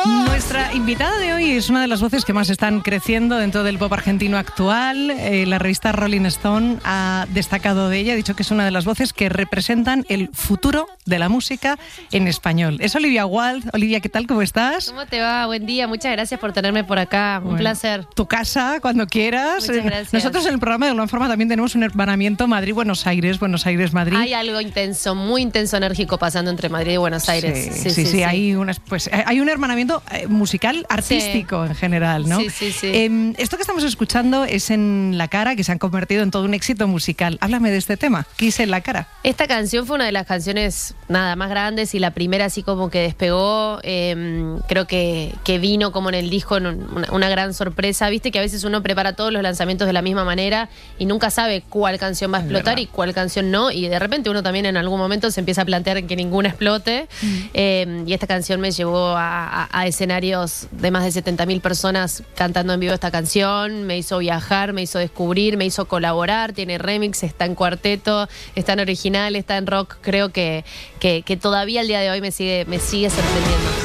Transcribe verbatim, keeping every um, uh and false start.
Nuestra invitada de hoy es una de las voces que más están creciendo dentro del pop argentino actual. Eh, la revista Rolling Stone ha destacado de ella, ha dicho que es una de las voces que representan el futuro de la música en español. Es Olivia Wilde. Olivia, ¿qué tal? ¿Cómo estás? ¿Cómo te va? Buen día. Muchas gracias por tenerme por acá. Un bueno, placer. Tu casa, cuando quieras. Muchas gracias. Nosotros en el programa de alguna forma también tenemos un hermanamiento Madrid-Buenos Aires, Buenos Aires-Madrid. Hay algo intenso, muy intenso, enérgico pasando entre Madrid y Buenos Aires. Sí, sí, sí, sí, sí. Hay, unas, pues, hay un hermanamiento musical, artístico sí. en general, ¿no? Sí, sí, sí. Eh, esto que estamos escuchando es En la cara, que se han convertido en todo un éxito musical. Háblame de este tema. ¿Qué es En la cara? Esta canción fue una de las canciones nada más grandes y la primera así como que despegó. Eh, creo que, que vino como en el disco en una, una gran sorpresa. Viste que a veces uno prepara todos los lanzamientos de la misma manera y nunca sabe cuál canción va a explotar y cuál canción no. Y de repente uno también en algún momento se empieza a plantear que ninguna explote. Mm. Eh, y esta canción me llevó a, a, a escenarios de más de setenta mil personas cantando en vivo esta canción. Me hizo viajar, me hizo descubrir, me hizo colaborar. Tiene remix, está en cuarteto, está en original, está en rock. Creo que, que, que todavía al día de hoy me sigue, me sigue sorprendiendo.